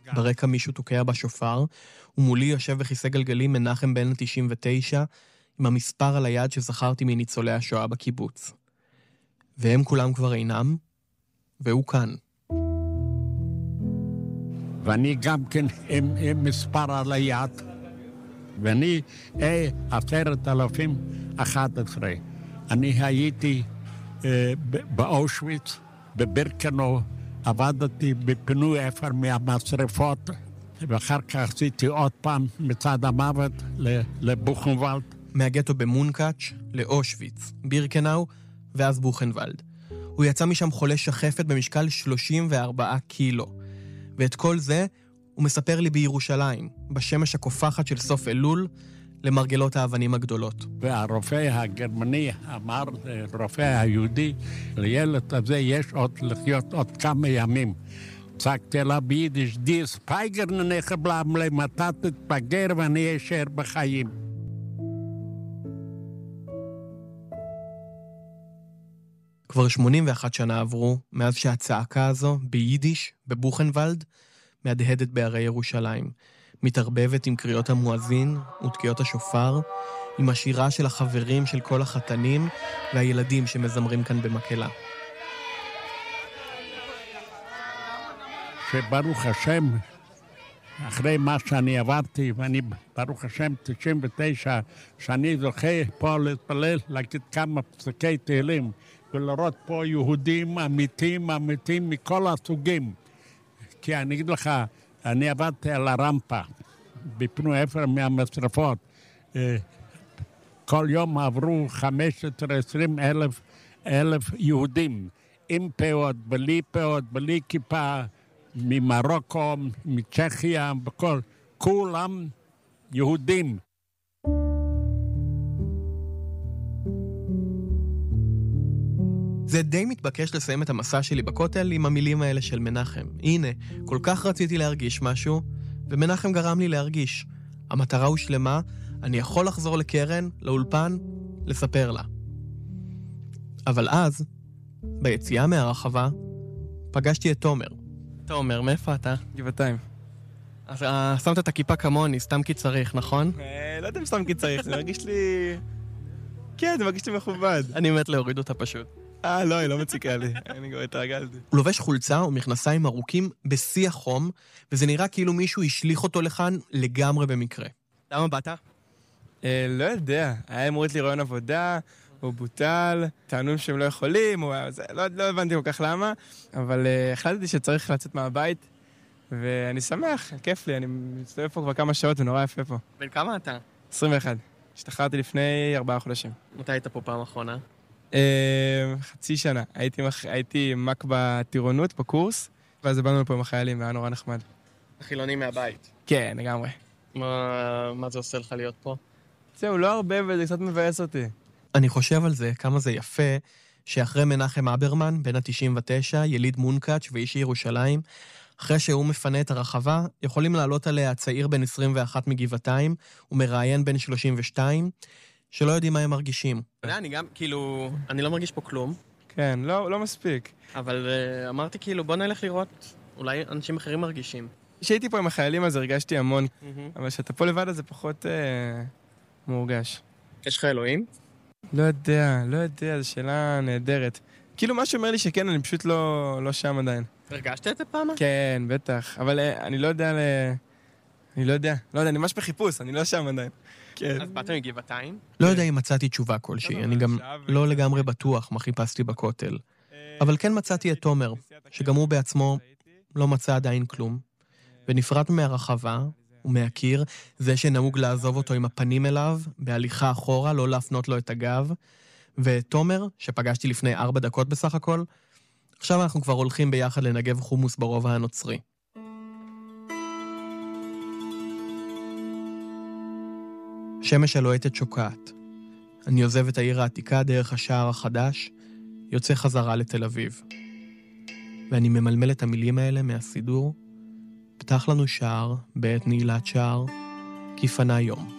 ברקע מישהו תוקע בשופר, ומולי יושב בכיסא גלגלים מנחם בן 99, עם המספר על היד שזכרתי מניצולי השואה בקיבוץ. והם כולם כבר אינם, והוא כאן. ואני גם כן עם מספר על היד, ואני 10,011. אני הייתי באושוויץ, בבירקנאו, עבדתי בפינוי אפר מהמשרפות, ואחר כך עשיתי עוד פעם מצד המוות לבוכנוולד. מהגטו במונקאץ' לאושוויץ, בירקנאו ואז בוכנוולד. הוא יצא משם חולה שחפת במשקל 34 קילו. ואת כל זה הוא מספר לי בירושלים, בשמש הקופחת של סוף אלול, למרגלות האבנים הגדולות. והרופא הגרמני אמר, רופא היהודי, לילד הזה יש עוד לחיות עוד כמה ימים. צעקתי לה ביידיש, די ספייגר נניח בלם להם, אתה תתבגר ואני אשאר בחיים. כבר 81 שנה עברו, מאז שהצעקה הזו, ביידיש, בבוכנוולד, מהדהדת בערי ירושלים. מתערבבת עם קריאות המואזין ותקיעות השופר, עם השירה של החברים של כל החתנים והילדים שמזמרים כאן במקהלה. שברוך השם, אחרי מה שאני עברתי, ואני ברוך השם 99, שאני זוכה פה להתפלל, להגיד כמה פסקי תהילים, ולראות פה יהודים אמיתיים מכל הסוגים. כי אני אגיד לך, אני עבדתי על הרמפה, בפינוי אפר מהמשרפות. כל יום עברו 15-20 אלף יהודים, עם פאות, בלי פאות, בלי כיפה, ממרוקו, מצ'כיה, בכל, כולם יהודים. זה די מתבקש לסיים את המסע שלי בכותל עם המילים האלה של מנחם. הנה, כל כך רציתי להרגיש משהו, ומנחם גרם לי להרגיש. המטרה הושלמה, אני יכול לחזור לקרן, לאולפן, לספר לה. אבל אז, ביציאה מהרחבה, פגשתי את תומר. תומר, מאיפה אתה? גבעתיים. אז שמת את הכיפה כמוני, סתם כי צריך, נכון? לא יודע אם סתם כי צריך, זה מרגיש לי... כן, זה מרגיש לי מכובד. אני מת להוריד אותה פשוט. לא, היא לא מציקה לי. אני כבר התרגלתי. הוא לובש חולצה ומכנסיים ארוכים בשיא החום, וזה נראה כאילו מישהו השליך אותו לכאן לגמרי במקרה. למה באת? לא יודע. היה אמורית לי רעיון עבודה, הוא בוטל, טענו שהם לא יכולים, לא הבנתי כל כך למה, אבל החלטתי שצריך לצאת מהבית, ואני שמח, כיף לי, אני מסתובב פה כבר כמה שעות ונורא יפה פה. בן כמה אתה? 21. השתחררתי לפני 4 חודשים. מתי היית פה פעם אחרונה? חצי שנה. הייתי מק בטירונות, בקורס, ואז באנו לפה עם החיילים, והיה נורא נחמד. החילוני מהבית. כן, לגמרי. מה זה עושה לך להיות פה? זהו, לא הרבה, וזה קצת מבאס אותי. אני חושב על זה, כמה זה יפה, שאחרי מנחם אברמן, בן ה-99, יליד מונקאץ' ואיש ירושלים, אחרי שהוא מפנה את הרחבה, יכולים לעלות עליה צעיר בן 21 מגבעתיים, ומראיין בן 32, שלא יודעים מה הם מרגישים. אני גם, כאילו, אני לא מרגיש פה כלום. כן, לא מספיק. אבל אמרתי כאילו, בוא נלך לראות, אולי אנשים אחרים מרגישים. כשהייתי פה עם החיילים אז הרגשתי המון, אבל שאתה פה לבד אז זה פחות מורגש. יש לך אלוהים? לא יודע, זו שאלה נהדרת. כאילו מה שאומר לי שכן, אני פשוט לא שם עדיין. הרגשת את זה פעם? כן, בטח, אבל אני לא יודע, אני ממש בחיפוש, אני לא שם עדיין. אז באת מגבעתיים? לא יודע אם מצאתי תשובה כלשהי, אני גם לא לגמרי בטוח מה חיפשתי בכותל. אבל כן מצאתי את תומר, שגם הוא בעצמו לא מצא עדיין כלום. ונפרד מהרחבה ומהקיר, זה שנהוג לעזוב אותו עם הפנים אליו, בהליכה אחורה, לא להפנות לו את הגב. ותומר, שפגשתי לפני 4 דקות בסך הכל, עכשיו אנחנו כבר הולכים ביחד לנגב חומוס ברובע הנוצרי. שמש הלוהטת שוקעת. אני עוזב את העיר העתיקה דרך השער החדש, יוצא חזרה לתל אביב. ואני ממלמל את המילים האלה מהסידור, פתח לנו שער בעת נעילת שער, כי פנה יום.